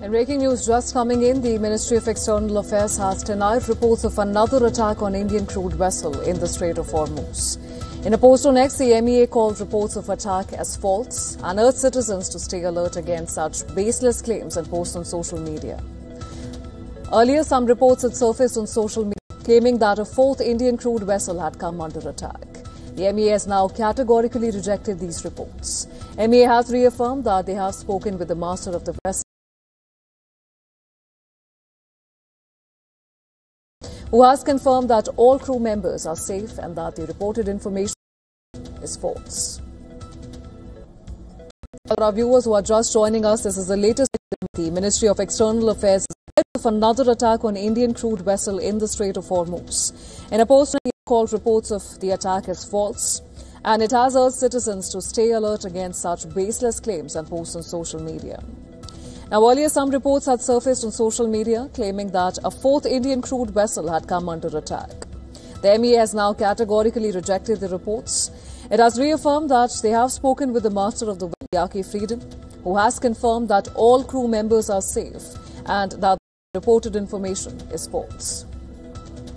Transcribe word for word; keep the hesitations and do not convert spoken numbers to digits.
And breaking news just coming in, the Ministry of External Affairs has denied reports of another attack on Indian crude vessel in the Strait of Hormuz. In a post on X, the M E A called reports of attack as false and urged citizens to stay alert against such baseless claims and posts on social media. Earlier, some reports had surfaced on social media claiming that a fourth Indian crude vessel had come under attack. The M E A has now categorically rejected these reports. M E A has reaffirmed that they have spoken with the master of the vessel, who has confirmed that all crew members are safe and that the reported information is false. For our viewers who are just joining us, this is the latest. The Ministry of External Affairs of another attack on Indian crude vessel in the Strait of Hormuz. In a post, it called reports of the attack as false, and it has urged citizens to stay alert against such baseless claims and posts on social media. Now, earlier, some reports had surfaced on social media claiming that a fourth Indian crude vessel had come under attack. The M E A has now categorically rejected the reports. It has reaffirmed that they have spoken with the master of the vessel, Yaqi Freedom, who has confirmed that all crew members are safe and that the reported information is false.